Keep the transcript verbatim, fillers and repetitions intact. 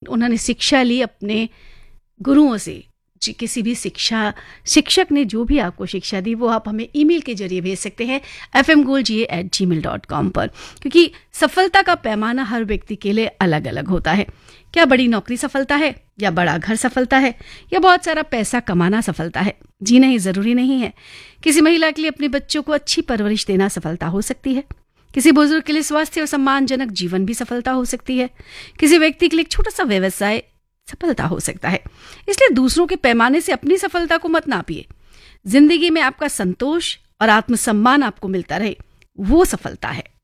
उन्होंने शिक्षा ली अपने गुरुओं से, जी किसी भी शिक्षा शिक्षक ने जो भी आपको शिक्षा दी वो आप हमें ईमेल के जरिए भेज सकते हैं एफ एम गोल्ड जी ए एट जी मेल डॉट कॉम पर, क्योंकि सफलता का पैमाना हर व्यक्ति के लिए अलग अलग होता है। क्या बड़ी नौकरी सफलता है, या बड़ा घर सफलता है, या बहुत सारा पैसा कमाना सफलता है? जी नहीं, ज़रूरी नहीं है। किसी महिला के लिए अपने बच्चों को अच्छी परवरिश देना सफलता हो सकती है। किसी बुजुर्ग के लिए स्वास्थ्य और सम्मानजनक जीवन भी सफलता हो सकती है। किसी व्यक्ति के लिए एक छोटा सा व्यवसाय सफलता हो सकता है। इसलिए दूसरों के पैमाने से अपनी सफलता को मत नापिए। जिंदगी में आपका संतोष और आत्मसम्मान आपको मिलता रहे, वो सफलता है।